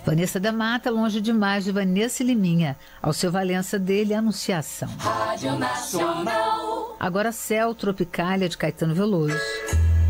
Vanessa da Mata, Longe Demais, de Vanessa e Liminha. Alceu Valença dele, Anunciação. Rádio Nacional. Agora Céu, Tropicália, de Caetano Veloso.